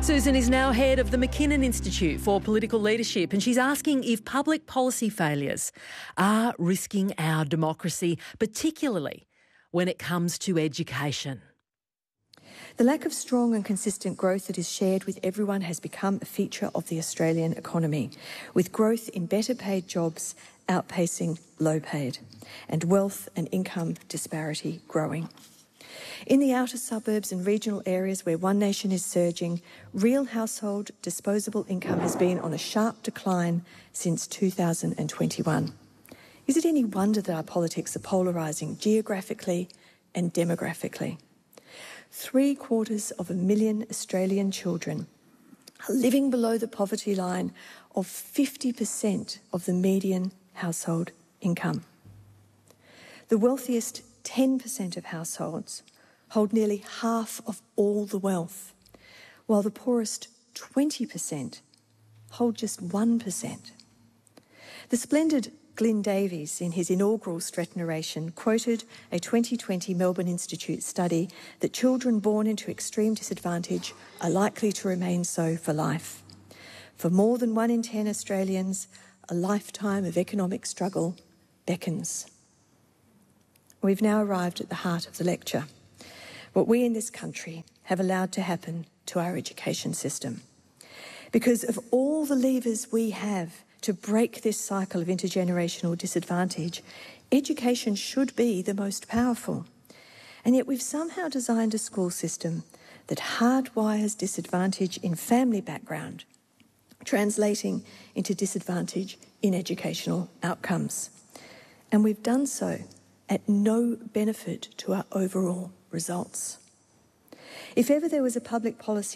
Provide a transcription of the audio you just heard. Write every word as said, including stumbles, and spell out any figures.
Susan is now head of the McKinnon Institute for Political Leadership, and she's asking if public policy failures are risking our democracy, particularly when it comes to education. The lack of strong and consistent growth that is shared with everyone has become a feature of the Australian economy, with growth in better paid jobs outpacing low paid, and wealth and income disparity growing. In the outer suburbs and regional areas where One Nation is surging, real household disposable income has been on a sharp decline since two thousand twenty-one. Is it any wonder that our politics are polarising geographically and demographically? Three quarters of a million Australian children are living below the poverty line of fifty percent of the median household income. The wealthiest ten percent of households hold nearly half of all the wealth, while the poorest twenty percent hold just one percent. The splendid Glyn Davies, in his inaugural Stretton oration, quoted a twenty twenty Melbourne Institute study that children born into extreme disadvantage are likely to remain so for life. For more than one in ten Australians, a lifetime of economic struggle beckons. We've now arrived at the heart of the lecture. What we in this country have allowed to happen to our education system. Because of all the levers we have to break this cycle of intergenerational disadvantage, education should be the most powerful. And yet we've somehow designed a school system that hardwires disadvantage in family background, translating into disadvantage in educational outcomes. And we've done so at no benefit to our overall results. If ever there was a public policy